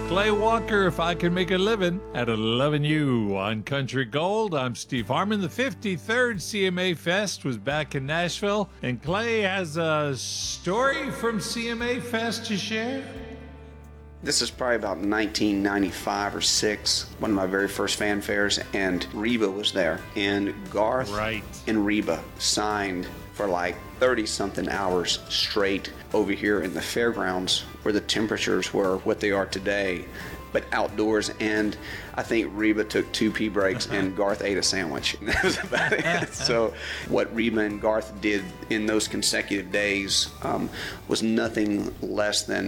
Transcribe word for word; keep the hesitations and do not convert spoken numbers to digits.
Clay Walker, If I Can Make a Living at Lovin' You on Country Gold. I'm Steve Harmon. The fifty-third C M A Fest was back in Nashville, and Clay has a story from C M A Fest to share. This is probably about nineteen ninety-five or six, one of my very first fanfares, and Reba was there. And Garth Right. and Reba signed for like thirty-something hours straight over here in the fairgrounds where the temperatures were what they are today, but outdoors. And I think Reba took two pee breaks and Garth ate a sandwich. And that was about it. So what Reba and Garth did in those consecutive days um, was nothing less than